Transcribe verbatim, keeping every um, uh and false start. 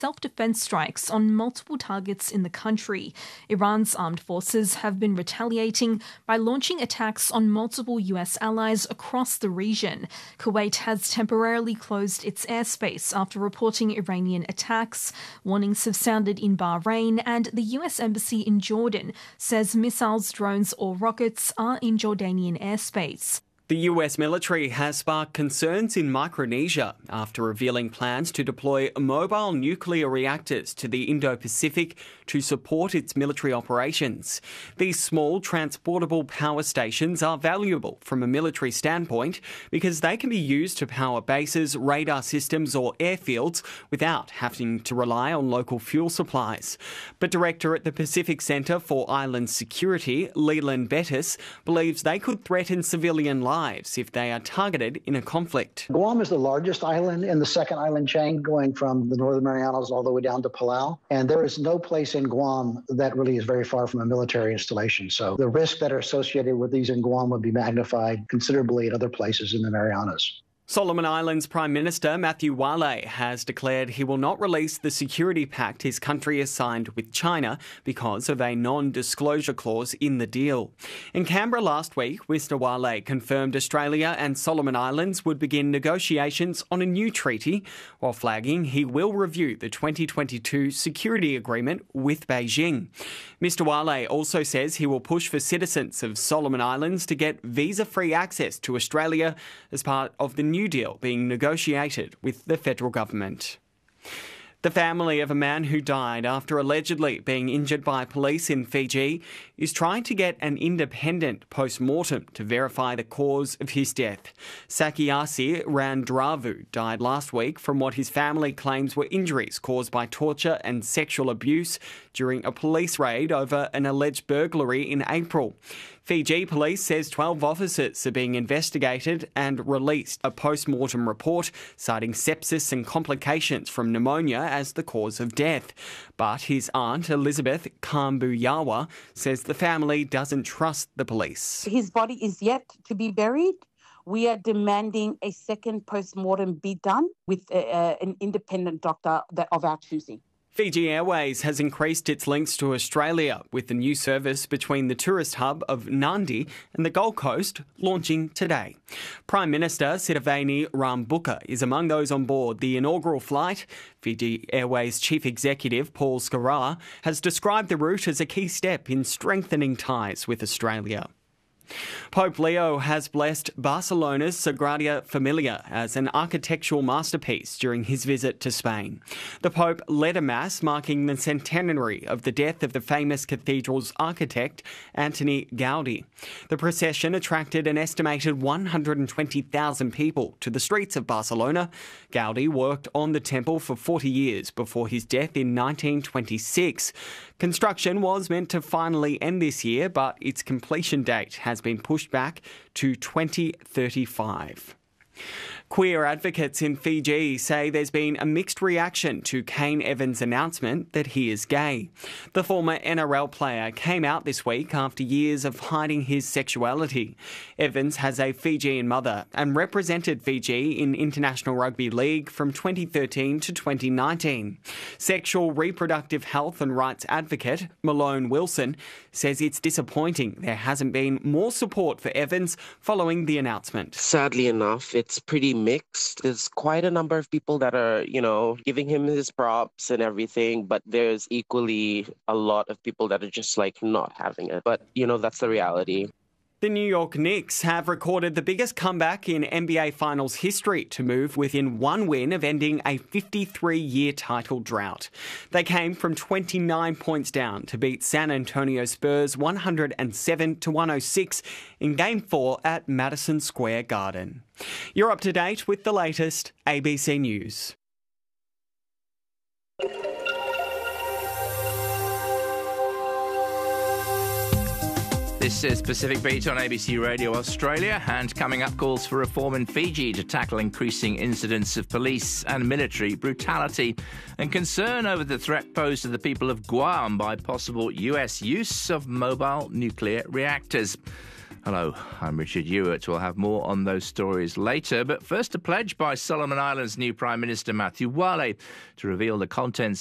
self-defense strikes on multiple targets in the country. Iran's armed forces have been retaliating by launching attacks on multiple U S allies across the region. Kuwait has temporarily closed its airspace after reporting Iranian attacks. Warnings have sounded in Bahrain, and the U S Embassy in Jordan says missiles, drones or rockets are in Jordanian airspace. The U S military has sparked concerns in Micronesia after revealing plans to deploy mobile nuclear reactors to the Indo-Pacific to support its military operations. These small transportable power stations are valuable from a military standpoint because they can be used to power bases, radar systems or airfields without having to rely on local fuel supplies. But Director at the Pacific Centre for Island Security, Leland Bettis, believes they could threaten civilian lives if they are targeted in a conflict. Guam is the largest island in the second island chain, going from the Northern Marianas all the way down to Palau. And there is no place in Guam that really is very far from a military installation. So the risks that are associated with these in Guam would be magnified considerably in other places in the Marianas. Solomon Islands Prime Minister Matthew Wale has declared he will not release the security pact his country has signed with China because of a non-disclosure clause in the deal. In Canberra last week, Mister Wale confirmed Australia and Solomon Islands would begin negotiations on a new treaty, while flagging he will review the twenty twenty-two security agreement with Beijing. Mister Wale also says he will push for citizens of Solomon Islands to get visa-free access to Australia as part of the new deal being negotiated with the federal government. The family of a man who died after allegedly being injured by police in Fiji is trying to get an independent post-mortem to verify the cause of his death. Sakiasi Randravu died last week from what his family claims were injuries caused by torture and sexual abuse during a police raid over an alleged burglary in April. Fiji police says twelve officers are being investigated and released a post-mortem report citing sepsis and complications from pneumonia as the cause of death. But his aunt, Elizabeth Kambuyawa, says the family doesn't trust the police. His body is yet to be buried. We are demanding a second post-mortem be done with a, a, an independent doctor that, of our choosing. Fiji Airways has increased its links to Australia, with the new service between the tourist hub of Nadi and the Gold Coast launching today. Prime Minister Sitiveni Rabuka is among those on board the inaugural flight. Fiji Airways Chief Executive Paul Skara has described the route as a key step in strengthening ties with Australia. Pope Leo has blessed Barcelona's Sagrada Familia as an architectural masterpiece during his visit to Spain. The Pope led a mass marking the centenary of the death of the famous cathedral's architect, Antoni Gaudi. The procession attracted an estimated one hundred twenty thousand people to the streets of Barcelona. Gaudi worked on the temple for forty years before his death in nineteen twenty-six. Construction was meant to finally end this year, but its completion date has been pushed back to twenty thirty-five. Queer advocates in Fiji say there's been a mixed reaction to Kane Evans' announcement that he is gay. The former N R L player came out this week after years of hiding his sexuality. Evans has a Fijian mother and represented Fiji in International Rugby League from twenty thirteen to twenty nineteen. Sexual reproductive health and rights advocate Malone Wilson says it's disappointing there hasn't been more support for Evans following the announcement. Sadly enough, it's pretty mixed. There's quite a number of people that are, you know, giving him his props and everything, but there's equally a lot of people that are just like not having it. But, you know, that's the reality. The New York Knicks have recorded the biggest comeback in N B A Finals history to move within one win of ending a fifty-three-year title drought. They came from twenty-nine points down to beat San Antonio Spurs one hundred seven to one hundred six in Game four at Madison Square Garden. You're up to date with the latest A B C News. This is Pacific Beat on A B C Radio Australia, and coming up, calls for reform in Fiji to tackle increasing incidents of police and military brutality, and concern over the threat posed to the people of Guam by possible U S use of mobile nuclear reactors. Hello, I'm Richard Ewart. We'll have more on those stories later. But first, a pledge by Solomon Islands' new Prime Minister Matthew Wale to reveal the contents